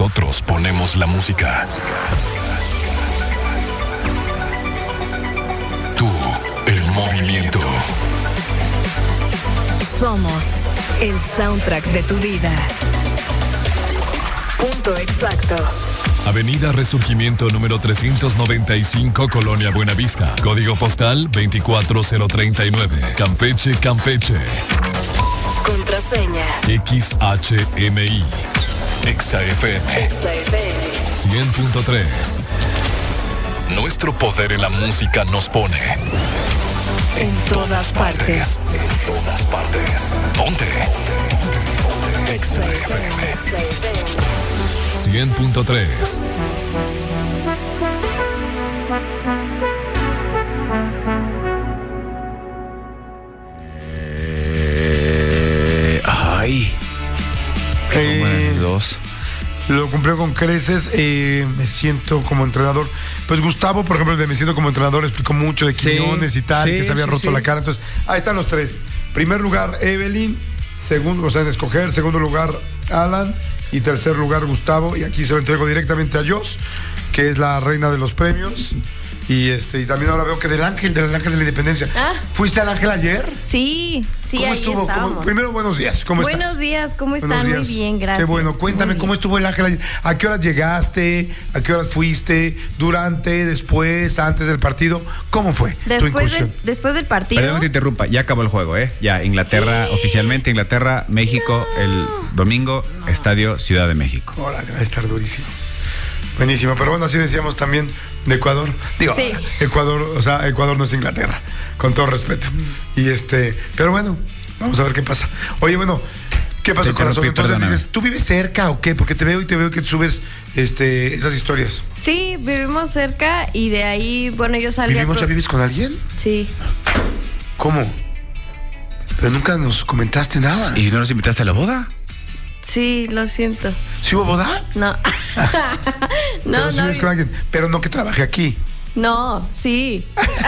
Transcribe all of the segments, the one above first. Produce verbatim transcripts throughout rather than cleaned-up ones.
Nosotros ponemos la música. Tú, el movimiento. Somos el soundtrack de tu vida. Punto exacto. Avenida Resurgimiento número trescientos noventa y cinco, Colonia Buenavista. Código postal veinticuatro mil treinta y nueve. Campeche, Campeche. Contraseña X H M I. Exa F M. Exa F M cien punto tres. Nuestro poder en la música nos pone en todas partes. En todas partes. Ponte. Exa F M. cien punto tres. Eh, ay. Eh, dos. Lo cumplió con creces. Eh, me siento como entrenador. Pues Gustavo, por ejemplo, el de me siento como entrenador, explicó mucho de Quiñones sí, y tal, sí, que se había sí, roto sí. la cara. Entonces, ahí están los tres. Primer lugar, Evelyn. Segundo, o sea, en escoger. Segundo lugar, Alan. Y tercer lugar, Gustavo. Y aquí se lo entrego directamente a Jos, que es la reina de los premios. Y este y también ahora veo que del Ángel, del Ángel de la Independencia. Ah. ¿Fuiste al Ángel ayer? Sí, sí, ¿Cómo ahí estuvo? ¿Cómo- estábamos. Primero, buenos días. ¿Cómo Buenos estás? días, ¿cómo están? Buenos días. Muy bien, gracias. Qué bueno. Cuéntame, Muy ¿cómo bien. estuvo el Ángel ayer? ¿A qué horas llegaste? ¿A qué horas fuiste? ¿Durante? ¿Después? ¿Antes del partido? ¿Cómo fue tu Después, incursión? de- después del partido. Perdón que te interrumpa, ya acabó el juego, ¿eh? Ya, Inglaterra, oficialmente Inglaterra, México, el domingo, Estadio Ciudad de México. Hola, va a estar durísimo. Buenísimo, pero bueno, así decíamos también de Ecuador. Digo, Sí. Ecuador, o sea, Ecuador no es Inglaterra, con todo respeto. Y este, pero bueno, vamos a ver qué pasa. Oye, bueno, ¿qué pasó, Te corazón? interrumpí, Entonces perdóname. dices, ¿tú vives cerca o qué? Porque te veo y te veo que subes este, esas historias. Sí, vivimos cerca y de ahí, bueno, yo salí a ¿Vivimos, pro- ya vives con alguien? Sí. ¿Cómo? Pero nunca nos comentaste nada. ¿Y no nos invitaste a la boda? Sí, lo siento. ¿Sí hubo boda? No. Pero no, sí no. vives con alguien, pero no que trabaje aquí. No, sí.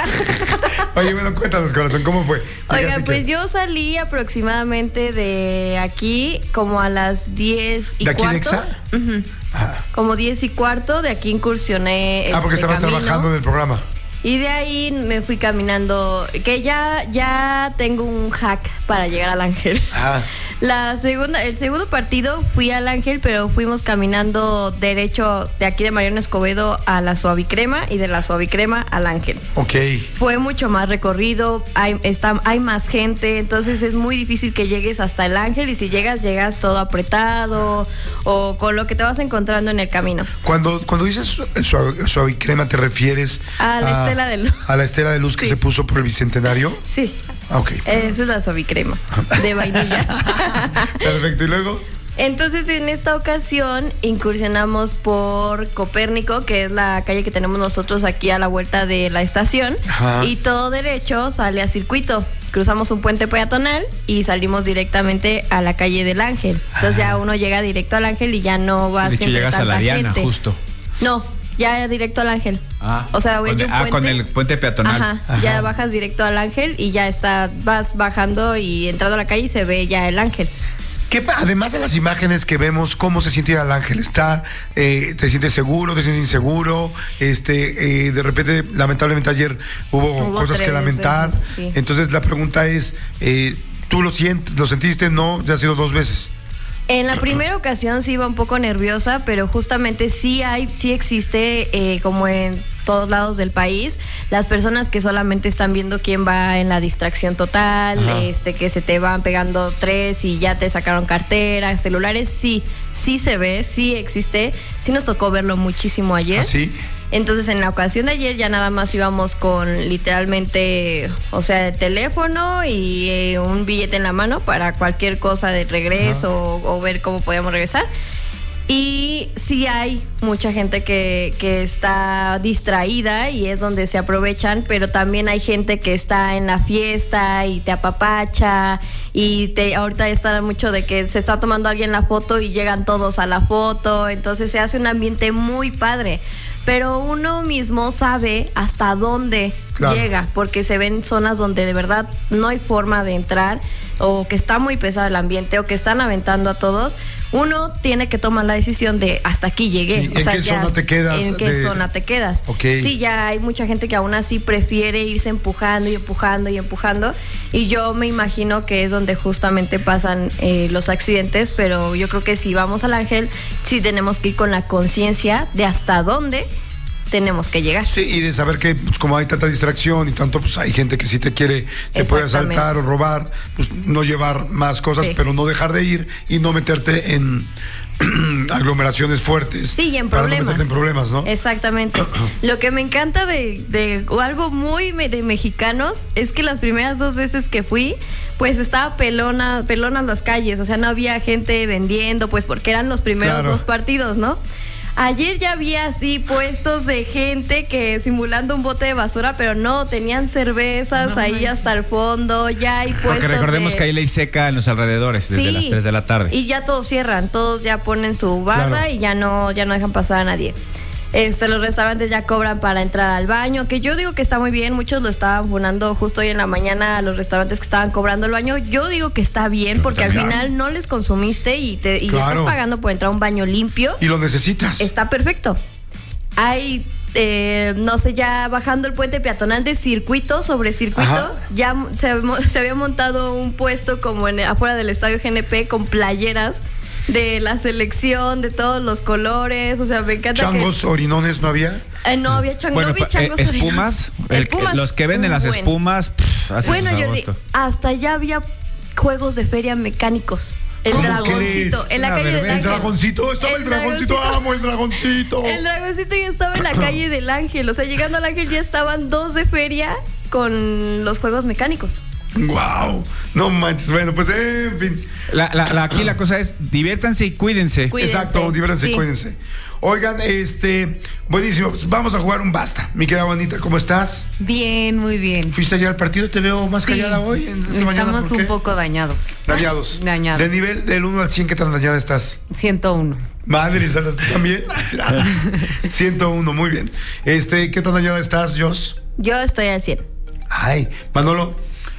Oye, bueno, cuéntanos, corazón, ¿cómo fue? Oigan, Llegaste pues que- yo salí aproximadamente de aquí como a las diez y ¿De aquí de cuarto. Exa? Ujú. Ajá. Como diez y cuarto, de aquí incursioné. Ah, porque este, estabas camino. trabajando en el programa. Y de ahí me fui caminando, que ya, ya tengo un hack para llegar al Ángel. Ajá. La segunda, el segundo partido fui al Ángel, pero fuimos caminando derecho de aquí de Mariano Escobedo a la Suavicrema y de la Suavicrema al Ángel. Ok. Fue mucho más recorrido, hay, está, hay más gente, entonces es muy difícil que llegues hasta el Ángel y si llegas, llegas todo apretado o con lo que te vas encontrando en el camino. Cuando, cuando dices su- suave, suave crema, ¿te refieres A la estela de luz. A la estela de luz que Sí. se puso por el Bicentenario? Sí, Ah, ok. esa es la Suavicrema de vainilla. Perfecto. ¿Y luego? Entonces, en esta ocasión incursionamos por Copérnico, que es la calle que tenemos nosotros aquí a la vuelta de la estación, Ajá. y todo derecho sale a circuito. Cruzamos un puente peatonal y salimos directamente a la calle del Ángel. Entonces ya uno llega directo al Ángel y ya no vas De hecho, entre llegas a tanta la Diana, gente. justo. No, ya directo al Ángel. Ah, o sea, con, hay de- un ah, con puente. el puente peatonal. Ajá, Ajá. ya bajas directo al Ángel y ya está, vas bajando y entrando a la calle y se ve ya el Ángel. ¿Qué, pa- además de las imágenes que vemos, ¿cómo se siente ir al Ángel? ¿Está, eh, ¿Te sientes seguro? ¿Te sientes inseguro? Este, eh, de repente, lamentablemente ayer hubo, Hubo cosas que tres lamentar. veces, sí. Entonces la pregunta es, eh, ¿tú lo sientes, lo sentiste? No, ya ha sido dos veces. En la primera ocasión sí iba un poco nerviosa, pero justamente sí hay, sí existe, eh, como en todos lados del país, las personas que solamente están viendo quién va en la distracción total, Ajá. este, que se te van pegando tres y ya te sacaron carteras, celulares, sí, sí se ve, sí existe, sí nos tocó verlo muchísimo ayer. ¿Así? Entonces, en la ocasión de ayer ya nada más íbamos con literalmente, o sea, el teléfono y eh, un billete en la mano para cualquier cosa de regreso o, o ver cómo podíamos regresar. Y sí hay mucha gente que, que está distraída y es donde se aprovechan, pero también hay gente que está en la fiesta y te apapacha y te ahorita está mucho de que se está tomando alguien la foto y llegan todos a la foto, entonces se hace un ambiente muy padre, pero uno mismo sabe hasta dónde Claro. llega, porque se ven zonas donde de verdad no hay forma de entrar o que está muy pesado el ambiente o que están aventando a todos. uno tiene que tomar la decisión de hasta aquí llegué. Sí, o ¿en sea, qué ya zona te quedas? ¿En qué de... zona te quedas? Okay. Sí, ya hay mucha gente que aún así prefiere irse empujando y empujando y empujando. Y yo me imagino que es donde justamente pasan eh, los accidentes, pero yo creo que si vamos al Ángel, sí tenemos que ir con la conciencia de hasta dónde tenemos que llegar. Sí, y de saber que pues, como hay tanta distracción y tanto, pues hay gente que sí te quiere, te puede asaltar o robar, pues no llevar más cosas, sí. pero no dejar de ir y no meterte en aglomeraciones fuertes. Sí, y en para problemas. No meterte en problemas, ¿no? Exactamente. Lo que me encanta de, de algo muy me, de mexicanos es que las primeras dos veces que fui, pues estaba pelona, pelonas las calles, o sea, no había gente vendiendo, pues porque eran los primeros Claro. dos partidos, ¿no? Ayer ya había así puestos de gente que simulando un bote de basura, pero no, tenían cervezas no, ahí manches. hasta el fondo, ya hay puestos. Porque recordemos de... que hay ley seca en los alrededores desde sí, las tres de la tarde. Y ya todos cierran, todos ya ponen su barda claro. y ya no, ya no dejan pasar a nadie. Este, los restaurantes ya cobran para entrar al baño, que yo digo que está muy bien, muchos lo estaban funando justo hoy en la mañana a los restaurantes que estaban cobrando el baño. Yo digo que está bien porque al final no les consumiste y, te, y claro. estás pagando por entrar a un baño limpio. Y lo necesitas. Está perfecto. Hay, eh, no sé, ya bajando el puente peatonal de circuito sobre circuito, Ajá. ya se, se había montado un puesto como en, afuera del estadio G N P con playeras de la selección, de todos los colores, o sea, me encanta. ¿Changos, que... orinones no había? Eh, no había changos, bueno, no había changos, eh, espumas, el, espumas, los que venden las bueno. espumas, pff, hacen bueno, Jordi, hasta ya había juegos de feria mecánicos. El dragoncito, en la calle del Ángel. El dragoncito, estaba el, el dragoncito, dragoncito, amo el dragoncito. El dragoncito ya estaba en la calle del Ángel, o sea, llegando al Ángel ya estaban dos de feria con los juegos mecánicos. Wow, no manches, bueno, pues eh, en fin. La, la, la, aquí la cosa es diviértanse y cuídense. cuídense. Exacto, diviértanse sí. y cuídense. Oigan, este, buenísimo, pues vamos a jugar un basta. Mi querida Juanita, ¿cómo estás? Bien, muy bien. ¿Fuiste ayer al partido? Te veo más sí. callada hoy. En esta Estamos mañana, un poco dañados. Dañados. Dañados. De nivel del uno al cien, ¿qué tan dañada estás? ciento uno. Madre, ¿sabes tú también? ciento uno, muy bien. Este, ¿qué tan dañada estás, Jos? Yo estoy al cien. Ay, Manolo.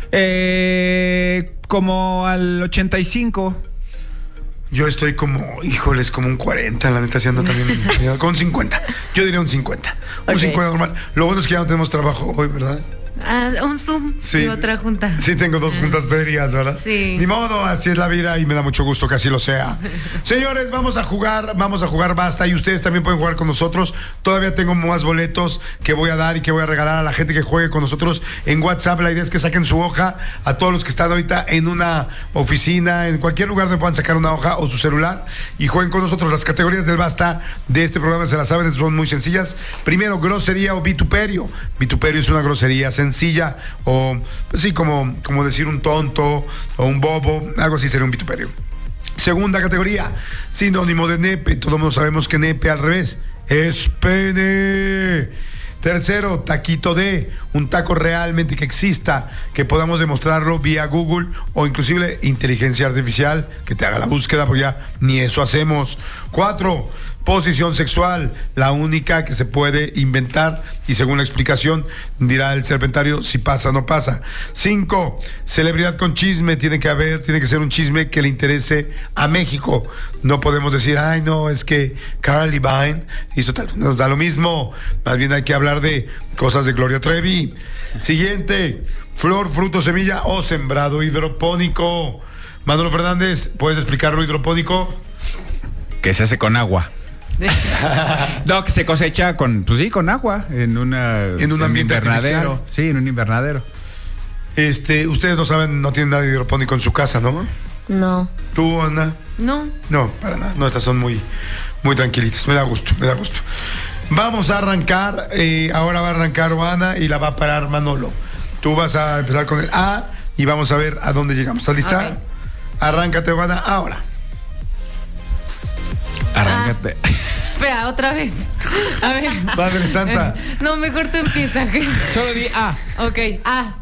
Eh, como al ochenta y cinco. Yo estoy como, híjoles, como un cuarenta, la neta, si ando también con un cincuenta. Yo diría un cincuenta. Okay. Un cincuenta normal. Lo bueno es que ya no tenemos trabajo hoy, ¿verdad? Ah, un Zoom sí. y otra junta. Sí, tengo dos juntas serias, ¿verdad? Sí. Ni modo, así es la vida y me da mucho gusto que así lo sea. Señores, vamos a jugar, vamos a jugar basta y ustedes también pueden jugar con nosotros. Todavía tengo más boletos que voy a dar y que voy a regalar a la gente que juegue con nosotros en WhatsApp. La idea es que saquen su hoja a todos los que están ahorita en una oficina, en cualquier lugar donde puedan sacar una hoja o su celular y jueguen con nosotros. Las categorías del basta de este programa se las saben, son muy sencillas. Primero, grosería o vituperio. Vituperio es una grosería sencilla o pues sí, como, como decir un tonto o un bobo, algo así sería un vituperio. Segunda categoría, sinónimo de nepe. Todos mundo sabemos que nepe al revés es pene. Tercero, taquito de, un taco realmente que exista, que podamos demostrarlo vía Google o inclusive inteligencia artificial, que te haga la búsqueda, porque ya ni eso hacemos. Cuatro, posición sexual, la única que se puede inventar y según la explicación dirá el serpentario si pasa o no pasa. Cinco, celebridad con chisme, tiene que haber, tiene que ser un chisme que le interese a México. No podemos decir, ay no, es que Cara Levine hizo tal, nos da lo mismo, más bien hay que hablar de cosas de Gloria Trevi. Siguiente, flor, fruto, semilla o sembrado hidropónico. Manolo Fernández, ¿puedes explicar lo hidropónico? Que se hace con agua. No, que se cosecha con, pues sí, con agua en una en un ambiente invernadero. artificial. Sí, en un invernadero. Este, ustedes no saben, no tienen nada de hidropónico en su casa, ¿no? No. ¿Tú, Ana? No. No, para nada. No, estas son muy, muy tranquilitas. Me da gusto, me da gusto. Vamos a arrancar. Eh, ahora va a arrancar Ana y la va a parar Manolo. Tú vas a empezar con el A y vamos a ver a dónde llegamos. ¿Estás lista? Okay. Arráncate, Ana, ahora. Arráncate. Ah. Espera, otra vez. A ver. Madre Santa. No, mejor tú empieza. Solo di A. Ok, A.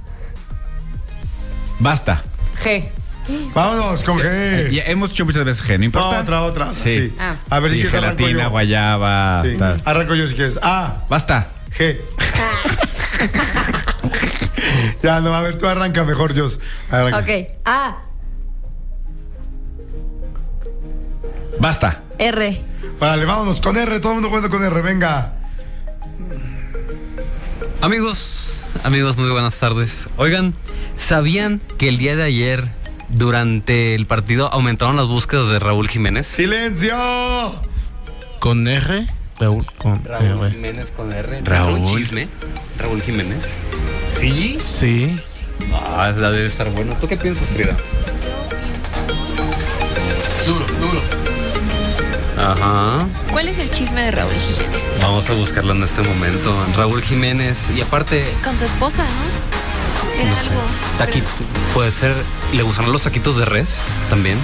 Basta. G. Vámonos con sí. G. Ya hemos hecho muchas veces G, no importa. No, otra, otra. Sí. sí. Ah. A ver, sí, gelatina, guayaba. Sí. Tal. Arranco yo si quieres. A. Basta. G. Ya, no, a ver, tú arranca mejor, Jos. Arranca. Ok, A. Basta. R. Vale, vámonos con R, todo el mundo cuenta con R, venga. Amigos, amigos, muy buenas tardes. Oigan, ¿sabían que el día de ayer, durante el partido, aumentaron las búsquedas de Raúl Jiménez? ¡Silencio! ¿Con R? Raúl con Raúl R. Jiménez con R. Raúl. Un chisme. Raúl Jiménez. ¿Sí? Sí. Ah, esa debe estar bueno. ¿Tú qué piensas, Frida? Duro, duro. Ajá. ¿Cuál es el chisme de Raúl Jiménez? Vamos a buscarlo en este momento. Raúl Jiménez. Y aparte, Con su esposa, ¿no? Era no sé. algo. Taqui- puede ser. ¿Le gustan los taquitos de res? También.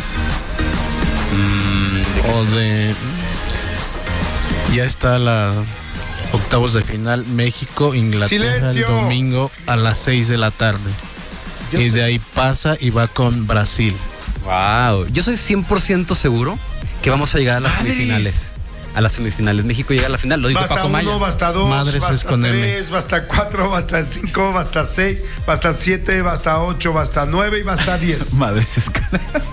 Mm, O de... Ya está la octavos de final México, Inglaterra ¡Silencio! el domingo a las seis de la tarde. Yo y sé. de ahí pasa y va con Brasil. Wow. Yo soy cien por ciento seguro que vamos a llegar a las ¡Madres! semifinales. A las semifinales. México llega a la final. Lo dijo Basta Paco Maya. uno, basta dos, Madres es basta con M. tres, basta cuatro, basta cinco, basta seis, basta siete, basta ocho, basta nueve y basta diez. Madre, es que-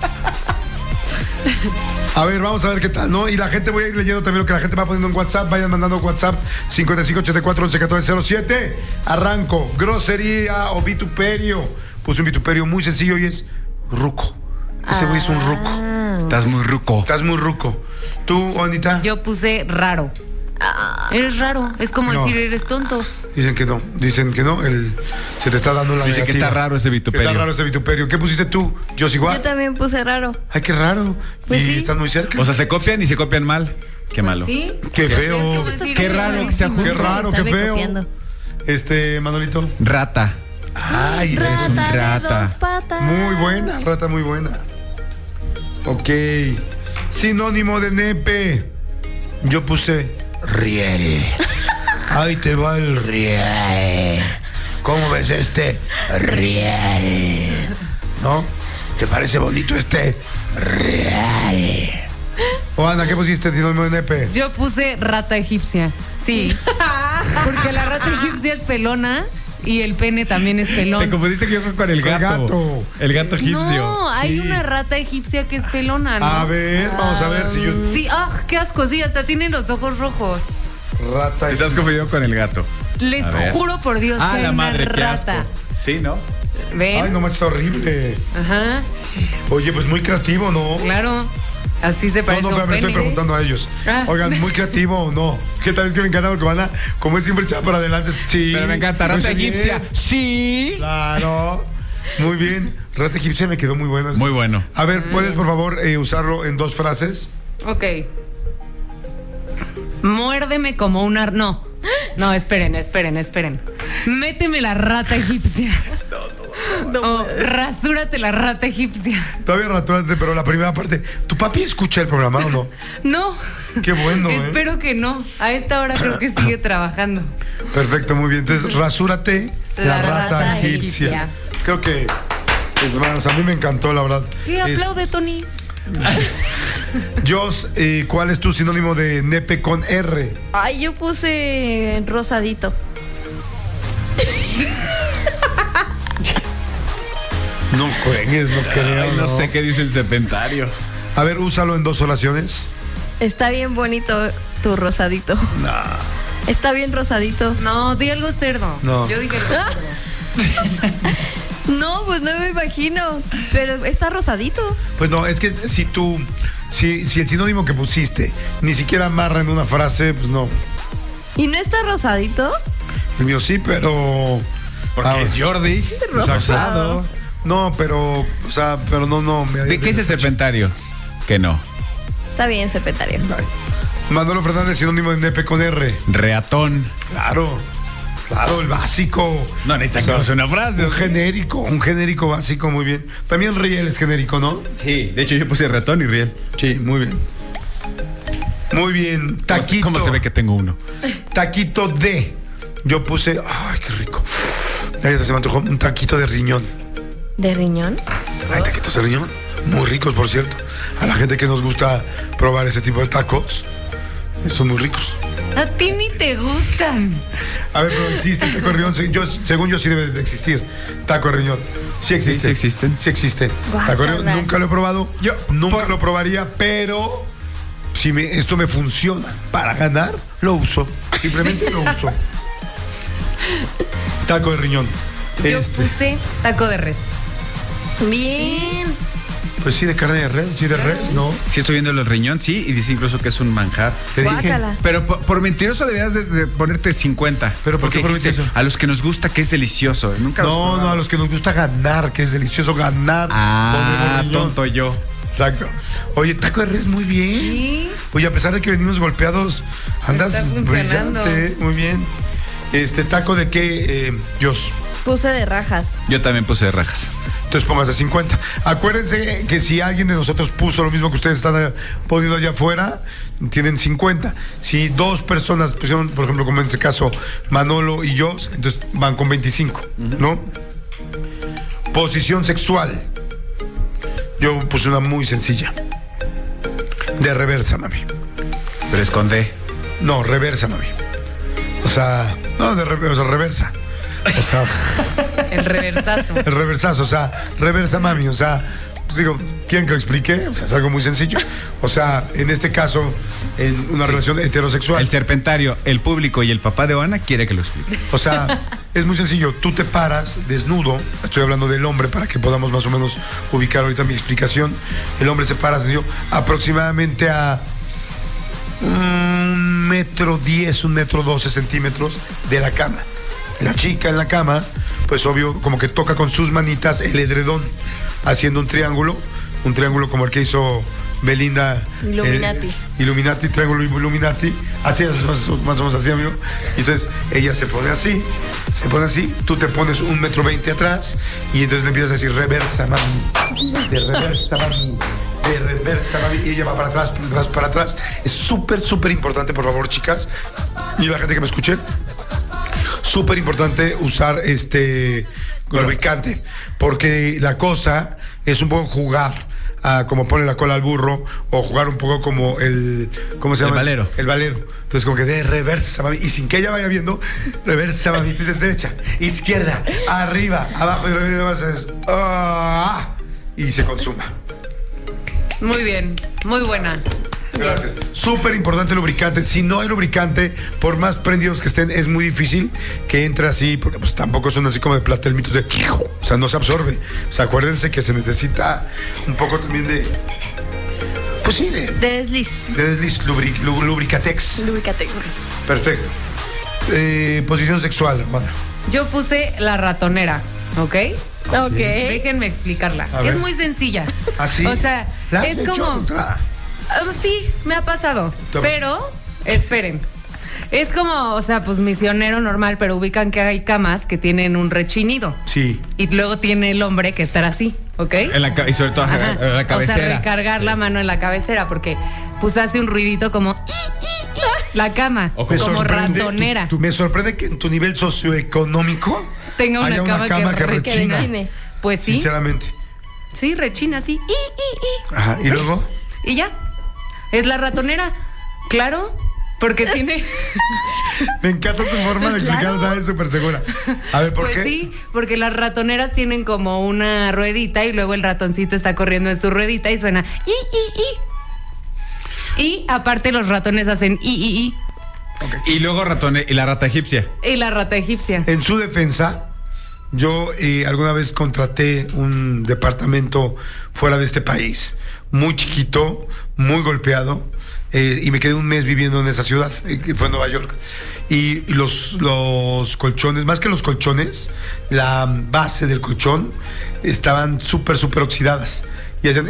A ver, vamos a ver qué tal, ¿no? Y la gente, voy a ir leyendo también lo que la gente va poniendo en WhatsApp. Vayan mandando WhatsApp cinco cinco ocho cuatro once catorce cero siete. Arranco. Grosería o vituperio. Puse un vituperio muy sencillo y es ruco. Ese güey es un ruco. Estás muy ruco. Estás muy ruco. ¿Tú, Anita? Yo puse raro. Eres raro. Es como No. decir, eres tonto. Dicen que no. Dicen que no. El, se te está dando la Dice que negativa. está raro ese vituperio. Está raro ese vituperio. ¿Qué pusiste tú? Yo igual. Yo también puse raro. Ay, qué raro. Pues y sí. están muy cerca. O sea, se copian y se copian mal. Qué malo. ¿Sí? Qué feo. Es como decir, Qué eres raro que rarísimo. sea Qué raro, qué Estarme feo. copiando. Este, Manolito. Rata. Ay, Eres un Rata de rata. dos patas. muy buena, rata muy buena. Ok. Sinónimo de nepe. Yo puse riel. Ahí te va el riel. ¿Cómo ves este riel? ¿No? ¿Te parece bonito este riel? O Ana, ¿qué pusiste sinónimo de nepe? Yo puse rata egipcia. Sí. Porque la rata egipcia es pelona y el pene también es pelón. Te confundiste yo con el Con el gato. gato. El gato egipcio. No, hay Sí. una rata egipcia que es pelona, ¿no? A ver, vamos a ver si yo. Sí, ah, qué asco, sí, hasta tiene los ojos rojos. Rata. Te has confundido con el gato. Les A ver. juro por Dios Ah, que hay la una madre, qué asco. rata. Sí, ¿no? ¿Ven? Ay, no manches, está horrible. Ajá, Oye, pues muy creativo, ¿no? claro. Así se No, parece no, a un pero me estoy pene. preguntando a ellos. Ah. Oigan, ¿muy creativo o no? ¿Qué tal? Es que me encanta porque van a, como es siempre echada para adelante. Sí. Pero me encanta. Muy Rata bien. egipcia. Sí. Claro. Muy bien. Rata egipcia me quedó muy bueno. Muy bueno. A ver, ¿puedes por favor eh, usarlo en dos frases? Ok. Muérdeme como una... No. No, esperen, esperen, esperen. Méteme la rata egipcia. O rasúrate la rata egipcia. Todavía ratúrate, pero la primera parte. ¿Tu papi escucha el programa o no? No. Qué bueno, ¿eh? Espero que no. A esta hora creo que sigue trabajando. Perfecto, muy bien. Entonces, rasúrate la, La rata, rata egipcia. egipcia. Creo que, pues, hermanos, a mí me encantó, la verdad. ¿Qué Es- aplaude, Tony? Jos, eh, ¿cuál es tu sinónimo de nepe con R? Ay, yo puse rosadito. No juegues, no creo. Ay, no sé qué dice el serpentario. A ver, úsalo en dos oraciones. Está bien bonito tu rosadito. Está bien rosadito. No, di algo cerdo. No. Yo dije algo cerdo. No, pues no me imagino. Pero está rosadito. Pues no, es que si tú, si, si el sinónimo que pusiste ni siquiera amarra en una frase, pues no. ¿Y no está rosadito? El mío sí, pero. Porque Ah, es Jordi. Rosado. No, pero, o sea, pero no, no. Me, ¿De qué es el serpentario? Que no. Está bien, secretario. Ay. Manolo Fernández, sinónimo de nepe con R. Reatón. Claro, claro, el básico. No necesita que use una frase. Un genérico, un genérico básico, muy bien. También riel es genérico, ¿no? Sí, de hecho yo puse ratón y riel. Sí, muy bien. Muy bien. Taquito. ¿Cómo se ve que tengo uno? Taquito de. Yo puse. Ay, qué rico. Ay, hasta se me antojó un taquito de riñón. ¿De riñón? Hay taquitos de riñón. Muy ricos, por cierto. A la gente que nos gusta probar ese tipo de tacos, son muy ricos. A ti ni te gustan. A ver, pero existe el taco de riñón. Sí, yo, según yo, sí debe de existir. Taco de riñón. Sí existe. Sí, sí existen. Sí existe. Guácala. Taco de riñón. Nunca lo he probado. Yo, Nunca por- lo probaría, pero si me, esto me funciona para ganar, lo uso. Simplemente lo uso. Taco de riñón. Yo Este, puse taco de res. Bien. pues sí, de carne de res, sí, de res, ¿no? Sí, estoy viendo el riñón, sí, y dice incluso que es un manjar. Te dije. Guácala. Pero por, por mentiroso debías de, de ponerte cincuenta. ¿Pero por qué por dijiste, mentiroso? a los que nos gusta que es delicioso. Nunca los No, probamos. no, a los que nos gusta ganar, que es delicioso ganar. Ah, con el riñón. tonto yo. Exacto. Oye, taco de res, muy bien. Sí. Oye, a pesar de que venimos golpeados, andas Está funcionando. brillante. Muy bien. Este, ¿taco de qué, eh, Jos? Puse de rajas. Yo también puse rajas. Entonces póngase cincuenta. Acuérdense que si alguien de nosotros puso lo mismo que ustedes están eh, poniendo allá afuera, tienen cincuenta. Si dos personas pusieron, por ejemplo, como en este caso, Manolo y yo, entonces van con veinticinco, ¿no? Posición sexual. Yo puse una muy sencilla. De reversa, mami. Pero esconde. No, reversa, mami. O sea, no, de re- o sea, reversa. O sea, El reversazo. el reversazo, o sea, reversa, mami. O sea, pues digo, ¿quieren que lo explique? O sea, es algo muy sencillo. O sea, en este caso, en una relación heterosexual. El serpentario, el público y el papá de Oana quiere que lo explique. O sea, es muy sencillo. Tú te paras desnudo. Estoy hablando del hombre para que podamos más o menos ubicar ahorita mi explicación. El hombre se para sencillo, aproximadamente a un metro diez, un metro doce centímetros de la cama. La chica en la cama, pues obvio, como que toca con sus manitas el edredón, haciendo un triángulo, un triángulo como el que hizo Belinda. Illuminati. eh, Illuminati, triángulo Illuminati. Así es, más, más o menos así, amigo. Y entonces ella se pone así, se pone así, tú te pones un metro veinte atrás y entonces le empiezas a decir reversa, mami, de reversa, mami, de reversa, mami, y ella va para atrás, para atrás, para atrás. Es súper, súper importante, por favor, chicas, y la gente que me escuche, súper importante usar este lubricante, porque la cosa es un poco jugar a como pone la cola al burro, o jugar un poco como el, ¿cómo se llama? El valero. El valero. Entonces como que de reversa, mami, y sin que ella vaya viendo, reversa, mami, tú dices derecha, izquierda, arriba, abajo, y de repente vas a hacer, ah, y se consuma. Muy bien, muy buena. Gracias. Súper importante el lubricante. Si no hay lubricante, por más prendidos que estén, es muy difícil que entre así, porque pues tampoco son así como de platelitos de... O sea, no se absorbe. O sea, acuérdense que se necesita un poco también de... Pues sí, de... De desliz. de desliz, lubri- lu- lubricatex. Lubricate. Perfecto. Eh, posición sexual, hermana. Yo puse la ratonera, ¿ok? Ok. Déjenme explicarla. A ver. Es muy sencilla. ¿Así? O sea, ¿La has es hecho, como... otra? Ah, sí, me ha pasado. ¿Te ha Pero, esperen. Es como, o sea, pues misionero normal, pero ubican que hay camas que tienen un rechinido. Sí. Y luego tiene el hombre que estar así, ¿ok? En la ca- y sobre todo Ajá. en la cabecera. O sea, recargar la mano en la cabecera, porque pues hace un ruidito como la cama, Ojo. Me como sorprende, ratonera. tú- tú- me sorprende que en tu nivel socioeconómico Tenga una haya cama, una cama que, re- rechina. rechine. Pues sí, Sinceramente. sí, rechina así. Y, y, Ajá. ¿Y luego? y. Y ya. Es la ratonera. Claro, porque tiene. Me encanta tu forma de explicar, ¿sabes? Súper segura. A ver, ¿por Pues qué? sí, porque las ratoneras tienen como una ruedita y luego el ratoncito está corriendo en su ruedita y suena y, y, y. Y aparte los ratones hacen y, y, y. Y luego ratone, y la rata egipcia. Y la rata egipcia. En su defensa, yo eh, alguna vez contraté un departamento fuera de este país, muy chiquito, muy golpeado, eh, y me quedé un mes viviendo en esa ciudad, eh, que fue en Nueva York. Y, y los, los colchones, más que los colchones, la base del colchón estaban súper, súper oxidadas. Y hacían...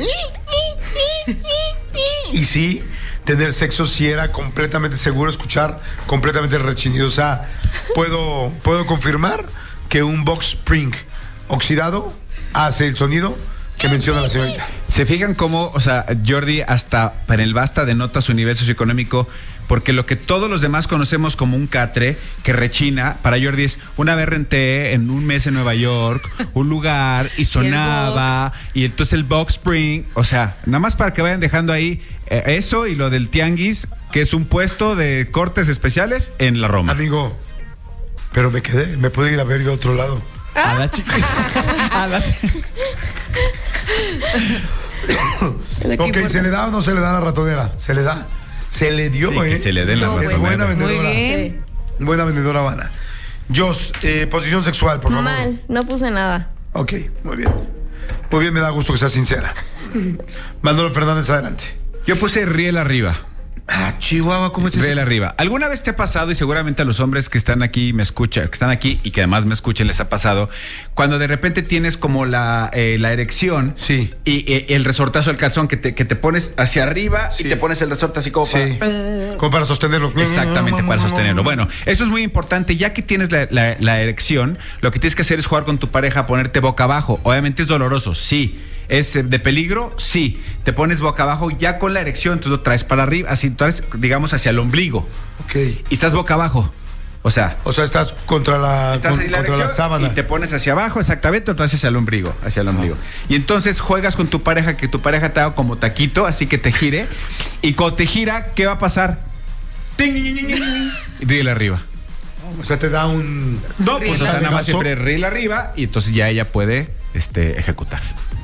Y sí, tener sexo sí era completamente seguro, escuchar completamente rechinido. O sea, puedo, puedo confirmar que un box spring oxidado hace el sonido que menciona la señorita. ¿Se fijan cómo, o sea, Jordi hasta para el basta denota su nivel socioeconómico? Porque lo que todos los demás conocemos como un catre que rechina, para Jordi es una vez renté en un mes en Nueva York un lugar y sonaba, y entonces el box spring, o sea, nada más para que vayan dejando ahí eh, eso y lo del tianguis, que es un puesto de cortes especiales en la Roma. Amigo, pero me quedé, me pude ir a ver ido a otro lado. A la chica. A la chica. Ok, ¿se le da o no se le da a la ratonera? Se le da. Se le dio, Sí, ¿eh? que se le den la No, razón. Buena ¿eh? Muy vendedora. bien. Buena vendedora, Habana. Jos, eh, posición sexual, por favor. Mal, no puse nada. Ok, muy bien. Muy bien, me da gusto que seas sincera. Manolo Fernández, adelante. Yo puse riel arriba. Ah, Chihuahua, ¿cómo es eso? Riel arriba. ¿Alguna vez te ha pasado, y seguramente a los hombres que están aquí me escuchan, que están aquí y que además me escuchen les ha pasado, cuando de repente tienes como la, eh, la erección Sí. y eh, el resortazo del calzón que te, que te pones hacia arriba Sí. y te pones el resorte así como Sí. para... Como para sostenerlo. Exactamente, para sostenerlo. Bueno, eso es muy importante. Ya que tienes la, la- la erección, lo que tienes que hacer es jugar con tu pareja a ponerte boca abajo. Obviamente es doloroso, sí. ¿Es eh, de peligro? Sí. Te pones boca abajo ya con la erección, entonces lo traes para arriba, así traes, digamos, hacia el ombligo. Ok. Y estás boca abajo. O sea, O sea, estás contra la, estás con- ahí la contra la erección sábana. y te pones hacia abajo, exactamente, o traes hacia el ombligo, hacia el ombligo. Y entonces juegas con tu pareja, que tu pareja te haga como taquito, así que te gire. Y cuando te gira, ¿qué va a pasar? ¡Ting! Y riel arriba. O sea, te da un... No, pues o sea, nada más Latigazo. siempre riel arriba y entonces ya ella puede este, ejecutar.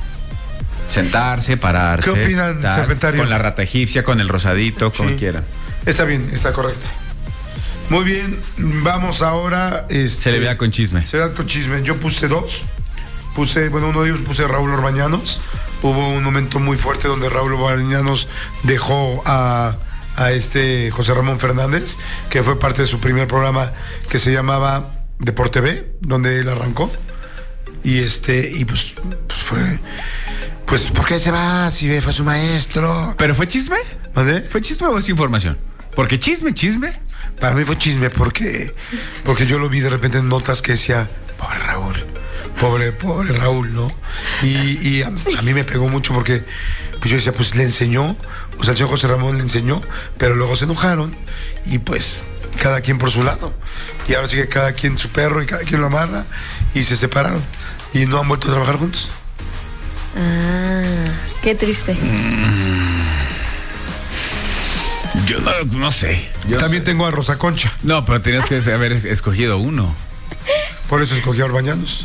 Sentarse, pararse. ¿Qué opinan, tal, Serpentario? Con la rata egipcia, con el rosadito, como Sí. quieran. Está bien, está correcto. Muy bien, vamos ahora... Este, Celebridad con chisme. Celebridad con chisme. Yo puse dos. Puse, bueno, uno de ellos puse Raúl Orbañanos. Hubo un momento muy fuerte donde Raúl Orbañanos dejó a, a este José Ramón Fernández, que fue parte de su primer programa que se llamaba Deporte B, donde él arrancó. Y este, y pues, pues fue... Pues, ¿por qué se va? Si fue su maestro. ¿Pero fue chisme? ¿Mande? ¿Fue chisme o es información? Porque chisme, chisme. Para mí fue chisme porque, porque yo lo vi de repente en notas que decía, pobre Raúl, pobre, pobre Raúl, ¿no? Y, y a, a mí me pegó mucho porque pues yo decía, pues le enseñó, o sea, el señor José Ramón le enseñó, pero luego se enojaron y pues cada quien por su lado. Y ahora sí que cada quien su perro y cada quien lo amarra y se separaron y no han vuelto a trabajar juntos. Ah, qué triste. Yo no, no sé. Yo También no sé. tengo a Rosa Concha, No, pero tenías que haber escogido uno. por eso escogí a Orbañanos.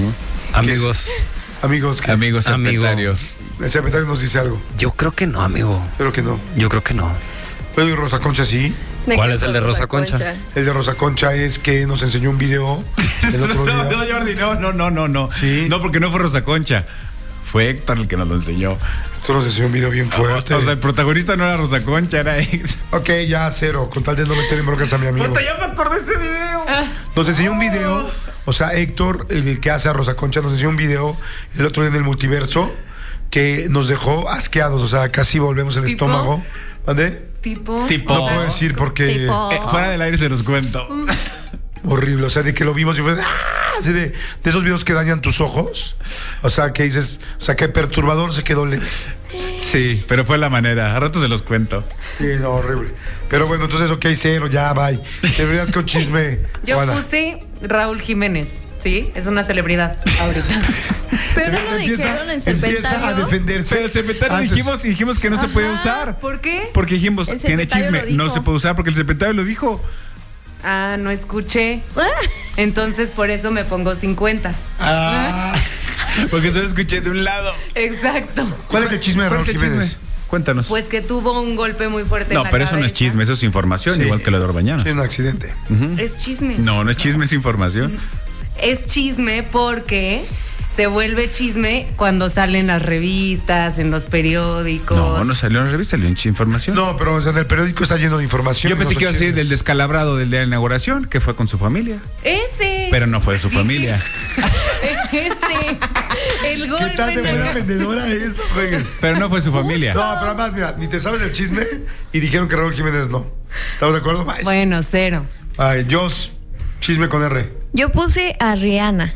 Amigos, Amigos, que Amigos, Amigo. secretario. el secretario nos dice algo, yo creo que no, amigo. pero que no. Yo creo que no. Pero y Rosa Concha sí. Me ¿Cuál quedo es el de con Rosa Concha? El de Rosa Concha es que nos enseñó un video el otro día. No, no, Jordi, no, no, no, no, no. Sí. No, porque no fue Rosa Concha. Fue Héctor el que nos lo enseñó. Tú nos enseñó un video bien fuerte. O sea, el protagonista no era Rosa Concha, era Héctor. Ok, ya cero, con tal de no meter en broncas a mi amigo. Puta, ya me acordé de ese video. Nos enseñó un video, o sea, Héctor, el que hace a Rosa Concha, nos enseñó un video el otro día en el multiverso que nos dejó asqueados, o sea, casi volvemos el ¿Tipo? estómago. ¿Dónde? Tipo. Tipo. No puedo decir porque Tipo. Eh, fuera del aire se los cuento. horrible, o sea, de que lo vimos y fue ¡ah! Así de, de esos videos que dañan tus ojos. O sea, que dices, o sea, qué perturbador, se quedó leve. Sí, pero fue la manera. A rato se los cuento. Sí, no, horrible. Pero bueno, entonces, ok, cero, ya, bye. Celebridad con chisme. Yo Juana. puse Raúl Jiménez. Sí, es una celebridad ahorita. Pero no lo Empieza- dijeron en Empieza a Serpentario. defenderse. Pero el serpentario Antes. dijimos, dijimos que no se Ajá, puede usar. ¿Por qué? Porque dijimos, El tiene secretario chisme, lo dijo. no se puede usar porque el secretario lo dijo. Ah, no escuché. Entonces por eso me pongo cincuenta. Ah, Porque solo escuché de un lado. Exacto. ¿cuál es el chisme de ¿Cuál Raúl es el chisme? Jiménez? Cuéntanos. Pues que tuvo un golpe muy fuerte en No, la pero eso no es cabeza. chisme, eso es información, Sí. igual que lo de Orbañanos. Sí, un accidente. Es chisme. No, no es chisme, es información. Es chisme porque se vuelve chisme cuando salen las revistas, en los periódicos. No, no salió en la revista, salió en información. No, pero o sea, en el periódico está lleno de información. Yo pensé no que iba a son decir del chismes. descalabrado del día de la inauguración, que fue con su familia. Ese. Pero no fue de su Sí, familia. sí. Ese. El golpe ¿Qué tal de en la buena ca- vendedora es? No juegues. Pero no fue su familia. No, pero además, mira, ni te sabes el chisme y dijeron que Raúl Jiménez no. ¿Estamos de acuerdo? Bye. Bueno, cero. Ay, Jos, chisme con R. Yo puse a Rihanna.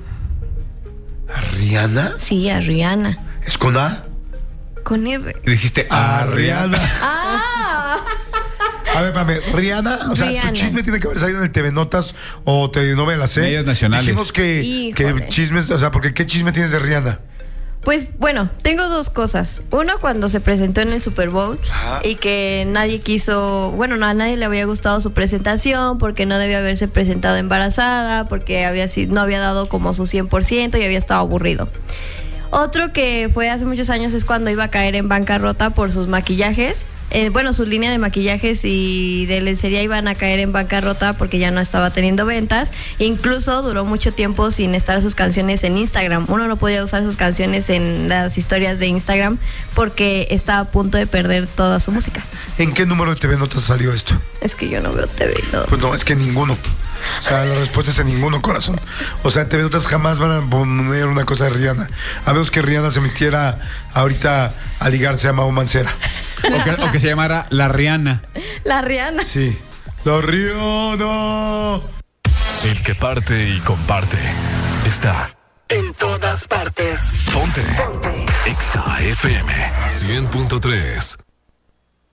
¿A Rihanna? Sí, a Rihanna. ¿Es con A? Con R. Y dijiste, A ah, Rihanna. Ah. A ver, espérame, Rihanna, o sea, Rihanna. tu chisme tiene que haber salido en el T V Notas o telenovelas, ¿eh? Medios nacionales. Dijimos que, Híjole. que chismes, o sea, porque ¿qué chisme tienes de Rihanna? Pues bueno, tengo dos cosas. Uno, cuando se presentó en el Super Bowl Ajá. y que nadie quiso, bueno, no, a nadie le había gustado su presentación porque no debía haberse presentado embarazada, porque había sido, no había dado como su cien por ciento y había estado aburrido. Otro que fue hace muchos años es cuando iba a caer en bancarrota por sus maquillajes. eh, bueno, su línea de maquillajes y de lencería iban a caer en bancarrota porque ya no estaba teniendo ventas. Incluso duró mucho tiempo sin estar sus canciones en Instagram. Uno no podía usar sus canciones en las historias de Instagram porque estaba a punto de perder toda su música. ¿En qué número de T V Notas salió esto? Es que yo no veo T V Notas. Pues no, es que ninguno. O sea, la respuesta es en ninguno, corazón. O sea, en T V Notas jamás van a poner una cosa de Rihanna. A menos que Rihanna se metiera ahorita a ligarse a Mau Mancera. O que, o que se llamara La Rihanna. La Rihanna. Sí. La Rihanna. El que parte y comparte está En todas partes. Ponte. Ponte. Exa F M cien punto tres.